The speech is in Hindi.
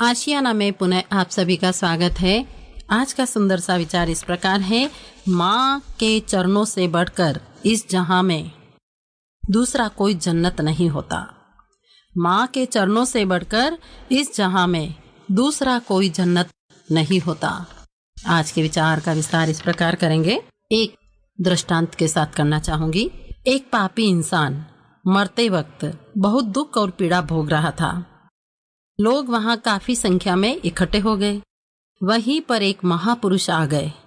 आशियाना में पुनः आप सभी का स्वागत है। आज का सुंदर सा विचार इस प्रकार है, माँ के चरणों से बढ़कर इस जहां में दूसरा कोई जन्नत नहीं होता। माँ के चरणों से बढ़कर इस जहां में दूसरा कोई जन्नत नहीं होता। आज के विचार का विस्तार इस प्रकार करेंगे। एक दृष्टांत के साथ करना चाहूंगी। एक पापी इंसान मरते वक्त बहुत दुख और पीड़ा भोग रहा था। लोग वहां काफी संख्या में इकट्ठे हो गए। वहीं पर एक महापुरुष आ गए